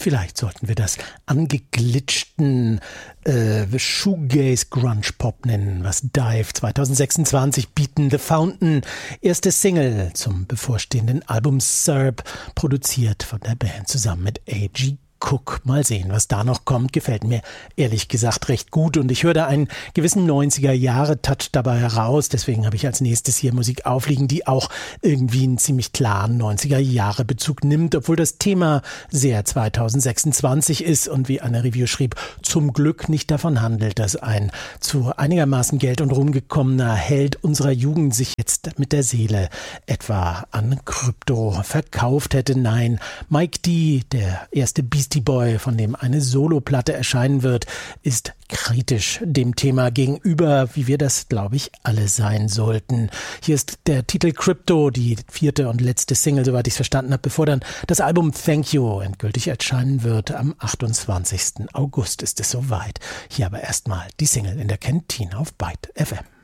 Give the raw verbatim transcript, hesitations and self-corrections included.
Vielleicht sollten wir das angeglitschten äh, Shoegaze-Grunge-Pop nennen, was Dive zwanzig sechsundzwanzig bieten. The Fountain, erste Single zum bevorstehenden Album Serb, produziert von der Band zusammen mit A G Cook. Mal sehen, was da noch kommt. Gefällt mir ehrlich gesagt recht gut und ich höre da einen gewissen neunziger-Jahre-Touch dabei heraus. Deswegen habe ich als nächstes hier Musik aufliegen, die auch irgendwie einen ziemlich klaren neunziger-Jahre-Bezug nimmt, obwohl das Thema sehr zwanzig sechsundzwanzig ist und wie eine Review schrieb, zum Glück nicht davon handelt, dass ein zu einigermaßen Geld und Ruhm gekommener Held unserer Jugend sich jetzt mit der Seele etwa an Krypto verkauft hätte. Nein, Mike D., der erste Beastie Boy, von dem eine Soloplatte erscheinen wird, ist kritisch dem Thema gegenüber, wie wir das, glaube ich, alle sein sollten. Hier ist der Titel Crypto, die vierte und letzte Single, soweit ich es verstanden habe, bevor dann das Album Thank You endgültig erscheinen wird. Am achtundzwanzigsten August ist es soweit. Hier aber erstmal die Single in der Kantine auf Byte F M.